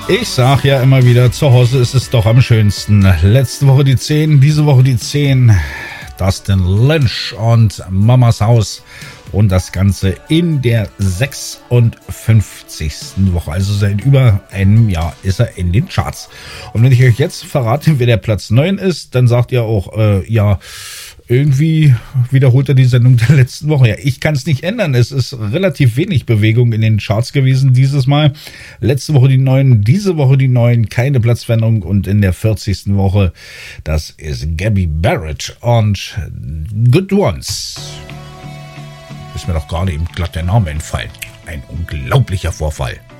Ich sag ja immer wieder, zu Hause ist es doch am schönsten. Letzte Woche die 10, diese Woche die 10. Dustin Lynch und Mamas Haus. Und das Ganze in der 56. Woche. Also seit über einem Jahr ist er in den Charts. Und wenn ich euch jetzt verrate, wer der Platz 9 ist, dann sagt ihr auch, irgendwie wiederholt er die Sendung der letzten Woche. Ja, ich kann es nicht ändern. Es ist relativ wenig Bewegung in den Charts gewesen dieses Mal. Letzte Woche die 9, diese Woche die 9, keine Platzveränderung. Und in der 40. Woche, das ist Gabby Barrett und Good Ones. Ist mir doch gerade eben glatt der Name entfallen. Ein unglaublicher Vorfall.